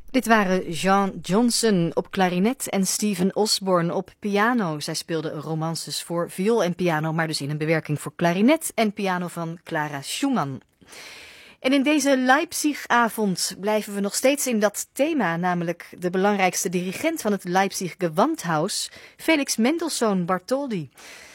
Dit waren Jean Johnson op klarinet en Stephen Osborne op piano. Zij speelden romances voor viool en piano, maar dus in een bewerking voor klarinet en piano van Clara Schumann. En in deze Leipzig-avond blijven we nog steeds in dat thema, namelijk de belangrijkste dirigent van het Leipzig Gewandhaus, Felix Mendelssohn Bartholdy.